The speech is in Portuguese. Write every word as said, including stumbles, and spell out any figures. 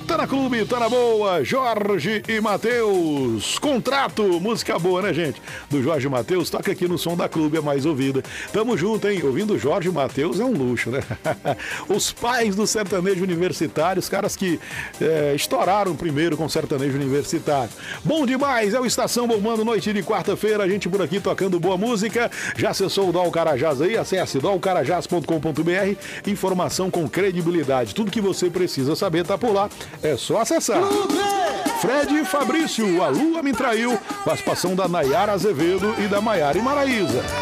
Tá na clube, tá na boa, Jorge e Matheus. Contrato, música boa, né, gente? Do Jorge e Matheus, toca aqui no Som da Clube, é mais ouvida. Tamo junto, hein? Ouvindo Jorge e Matheus é um luxo, né? Os pais do sertanejo universitário, os caras que é, estouraram primeiro com o sertanejo universitário. Bom demais, é o Estação Bombando, noite de quarta-feira, a gente por aqui tocando boa música. Já acessou o Dol Carajás aí? Acesse dol carajás ponto com ponto br. Informação com credibilidade. Tudo que você precisa saber tá por lá. É só acessar. Fred e Fabrício, a Lua Me Traiu, participação da Nayara Azevedo e da Maiara Maraíza.